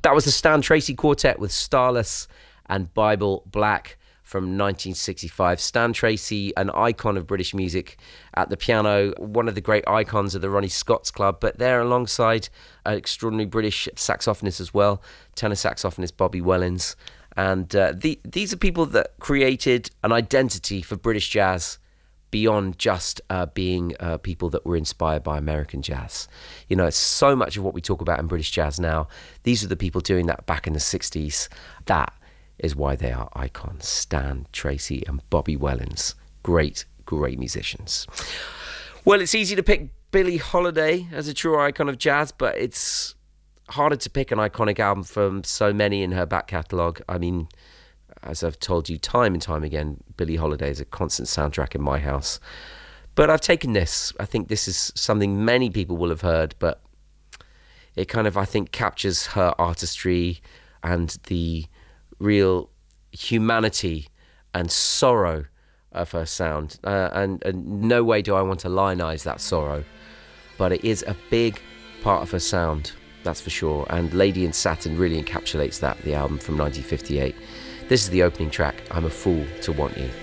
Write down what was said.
That was the Stan Tracy Quartet with Starless and Bible Black from 1965. Stan Tracy, an icon of British music at the piano, one of the great icons of the Ronnie Scott's Club, but there alongside an extraordinary British saxophonist as well, tenor saxophonist Bobby Wellins. And these are people that created an identity for British jazz beyond just being people that were inspired by American jazz. You know, it's so much of what we talk about in British jazz now. These are the people doing that back in the 60s. That is why they are icons. Stan Tracy and Bobby Wellins. Great, great musicians. Well, it's easy to pick Billie Holiday as a true icon of jazz, but it's harder to pick an iconic album from so many in her back catalogue. I mean, as I've told you time and time again, Billie Holiday is a constant soundtrack in my house. But I've taken this. I think this is something many people will have heard, but it kind of, I think, captures her artistry and the real humanity and sorrow of her sound. And no way do I want to lionize that sorrow, but it is a big part of her sound, that's for sure. And Lady in Satin really encapsulates that, the album from 1958. This is the opening track, I'm a Fool to Want You.